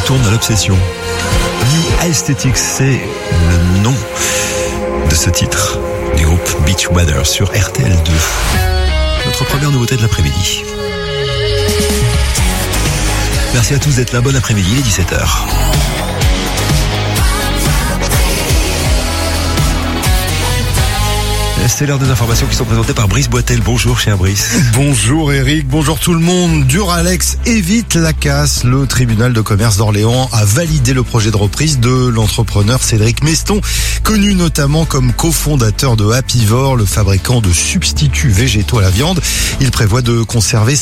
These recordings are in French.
tourne à l'obsession. New Aesthetics, c'est le nom de ce titre du groupe Beachwater sur RTL2. Notre première nouveauté de l'après-midi. Merci à tous d'être là. Bon après-midi, il est 17h. C'est l'heure des informations qui sont présentées par Brice Boitel. Bonjour cher Brice. Bonjour Eric, bonjour tout le monde. Duralex évite la casse. Le tribunal de commerce d'Orléans a validé le projet de reprise de l'entrepreneur Cédric Meston, connu notamment comme cofondateur de Happyvore, le fabricant de substituts végétaux à la viande. Il prévoit de conserver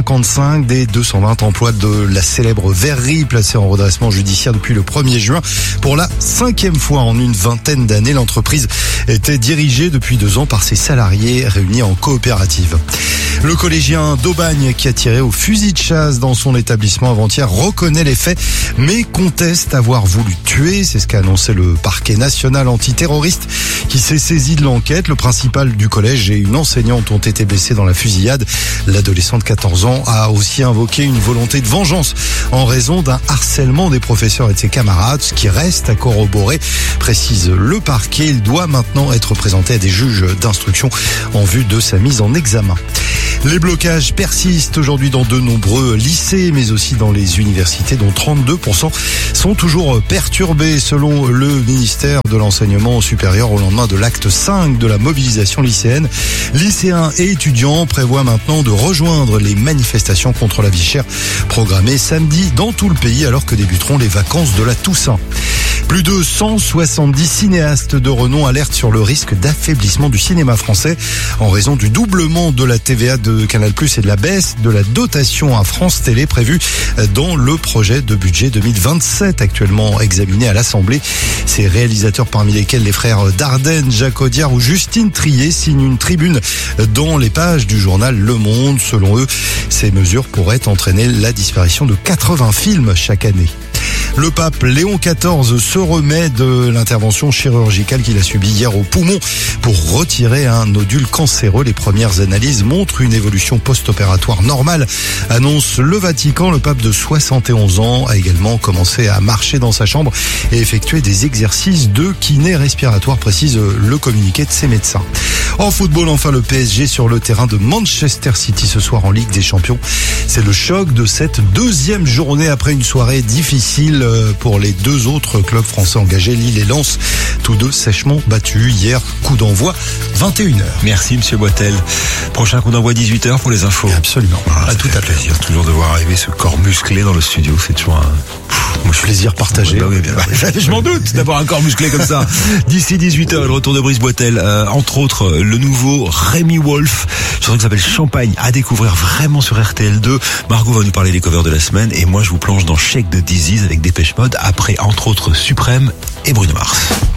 155 des 220 emplois de la célèbre verrerie placée en redressement judiciaire depuis le 1er juin. Pour la 5e fois en une vingtaine d'années, l'entreprise était dirigée depuis 2 ans par ses salariés réunis en coopérative. Le collégien d'Aubagne qui a tiré au fusil de chasse dans son établissement avant-hier reconnaît les faits mais conteste avoir voulu tuer. C'est ce qu'a annoncé le parquet national antiterroriste qui s'est saisi de l'enquête. Le principal du collège et une enseignante ont été blessés dans la fusillade. L'adolescent de 14 ans a aussi invoqué une volonté de vengeance en raison d'un harcèlement des professeurs et de ses camarades, ce qui reste à corroborer, précise le parquet. Il doit maintenant être présenté à des juges d'instruction en vue de sa mise en examen. Les blocages persistent aujourd'hui dans de nombreux lycées, mais aussi dans les universités, dont 32% sont toujours perturbés, selon le ministère de l'Enseignement supérieur, au lendemain de l'acte 5 de la mobilisation lycéenne. Lycéens et étudiants prévoient maintenant de rejoindre les manifestations contre la vie chère programmées samedi dans tout le pays, alors que débuteront les vacances de la Toussaint. Plus de 170 cinéastes de renom alertent sur le risque d'affaiblissement du cinéma français en raison du doublement de la TVA de Canal+ et de la baisse de la dotation à France Télé prévue dans le projet de budget 2027 actuellement examiné à l'Assemblée. Ces réalisateurs, parmi lesquels les frères Dardenne, Jacques Audiard ou Justine Triet, signent une tribune dans les pages du journal Le Monde. Selon eux, ces mesures pourraient entraîner la disparition de 80 films chaque année. Le pape Léon XIV se remet de l'intervention chirurgicale qu'il a subie hier au poumon pour retirer un nodule cancéreux. Les premières analyses montrent une évolution post-opératoire normale, annonce le Vatican. Le pape de 71 ans a également commencé à marcher dans sa chambre et effectuer des exercices de kiné respiratoire, précise le communiqué de ses médecins. En football, enfin, le PSG sur le terrain de Manchester City ce soir en Ligue des Champions. C'est le choc de cette 2e journée après une soirée difficile pour les 2 autres clubs français engagés, Lille et Lens, tous 2 sèchement battus hier. Coup d'envoi 21h. Merci monsieur Boitel. Prochain coup d'envoi 18h pour les infos. Absolument. À tout à plaisir toujours de voir arriver ce corps musclé dans le studio. C'est toujours un plaisir partagé. Oui, bien. Je m'en doute d'avoir un corps musclé comme ça. D'ici 18h, le retour de Brice Boitel. Entre autres, le nouveau Rémi Wolf, chanson qui s'appelle Champagne, à découvrir vraiment sur RTL2. Margot va nous parler des covers de la semaine et moi je vous plonge dans Shake the Disease avec Dépêche Mode après entre autres Suprême et Bruno Mars.